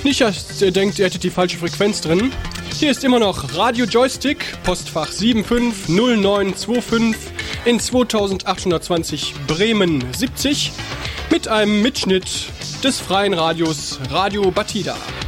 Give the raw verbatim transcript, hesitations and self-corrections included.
Nicht, dass ihr denkt, ihr hättet die falsche Frequenz drin. Hier ist immer noch Radio Joystick, Postfach sieben fünf null neun zwei fünf in zweitausendachthundertzwanzig Bremen siebzig mit einem Mitschnitt des freien Radios Radio Batida.